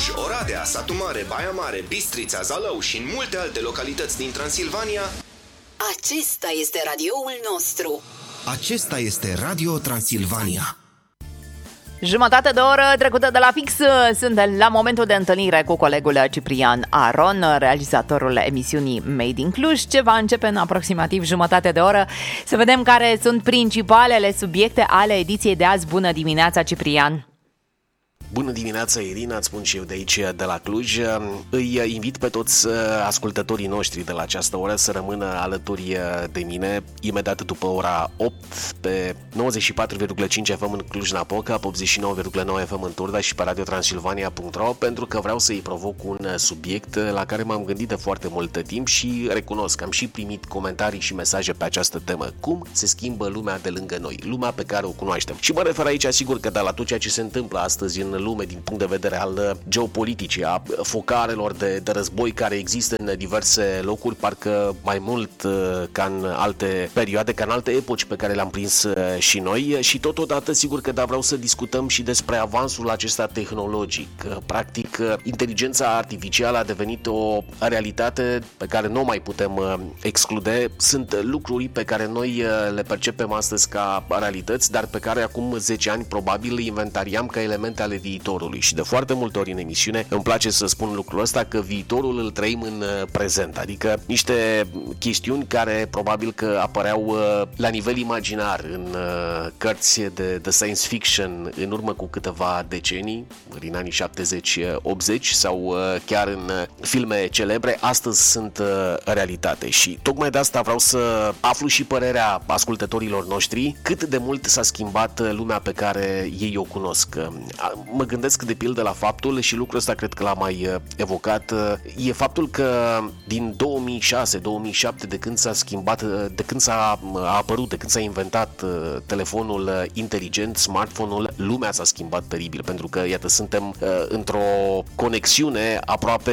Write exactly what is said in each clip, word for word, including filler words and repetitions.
Oradea, Satu Mare, Baia Mare, Bistrița, Zalău și în multe alte localități din Transilvania. Acesta este radioul nostru. Acesta este Radio Transilvania. Jumătate de oră trecută de la fix, suntem la momentul de întâlnire cu colegul Ciprian Aron, realizatorul emisiunii Made in Cluj, ce va începe în aproximativ jumătate de oră. Să vedem care sunt principalele subiecte ale ediției de azi. Bună dimineața, Ciprian! Bună dimineața, Irina, îți spun și eu de aici, de la Cluj. Îi invit pe toți ascultătorii noștri de la această oră să rămână alături de mine imediat după ora opt pe nouăzeci și patru virgulă cinci F M în Cluj-Napoca, pe optzeci și nouă virgulă nouă F M în Turda și pe radio transilvania punct ro, pentru că vreau să-i provoc un subiect la care m-am gândit de foarte mult timp și recunosc că am și primit comentarii și mesaje pe această temă. Cum se schimbă lumea de lângă noi, lumea pe care o cunoaștem? Și mă refer aici, sigur, că de la tot ceea ce se întâmplă astăzi în lume din punct de vedere al geopoliticii, a focarelor de, de război care există în diverse locuri, parcă mai mult ca în alte perioade, ca în alte epoci pe care le-am prins și noi, și totodată sigur că da, vreau să discutăm și despre avansul acesta tehnologic. Practic, inteligența artificială a devenit o realitate pe care nu o mai putem exclude. Sunt lucruri pe care noi le percepem astăzi ca realități, dar pe care acum zece ani probabil le inventariam ca elemente ale viitorului. Și de foarte multe ori în emisiune îmi place să spun lucrul ăsta, că viitorul îl trăim în prezent, adică niște chestiuni care probabil că apăreau la nivel imaginar în cărți de, de science fiction în urmă cu câteva decenii, în anii șaptezeci optzeci, sau chiar în filme celebre, astăzi sunt realitate. Și tocmai de asta vreau să aflu și părerea ascultătorilor noștri, cât de mult s-a schimbat lumea pe care ei o cunosc. Mă gândesc de pildă la faptul, și lucrul ăsta cred că l-am mai evocat, e faptul că din două mii șase două mii șapte, de când s-a schimbat, de când s-a a apărut, de când s-a inventat telefonul inteligent, smartphone-ul, lumea s-a schimbat teribil, pentru că, iată, suntem uh, într-o conexiune aproape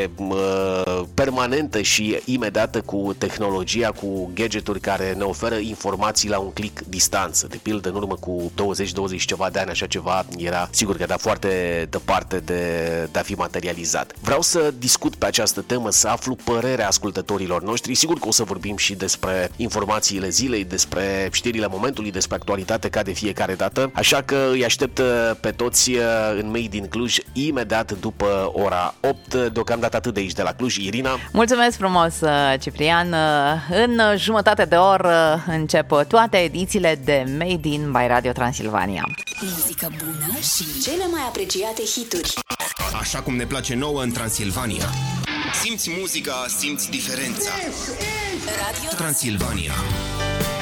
uh, permanentă și imediată cu tehnologia, cu gadgeturi care ne oferă informații la un click distanță. De pildă, în urmă cu douăzeci douăzeci ceva de ani, așa ceva era, sigur că era foarte departe de, de a fi materializat. Vreau să discut pe această temă, să aflu părerea ascultătorilor noștri. Sigur că o să vorbim și despre informațiile zilei, despre știrile momentului, despre actualitate ca de fiecare dată, așa că îi aștept pe toți în Made in Cluj imediat după ora opt. Deocamdată atât de aici de la Cluj. Irina? Mulțumesc frumos, Ciprian. În jumătate de oră încep toate edițiile de Made in by Radio Transilvania. Muzică bună și cele mai apreciate hituri. Așa cum ne place nouă în Transilvania. Simți muzica, simți diferența. Radio Transilvania.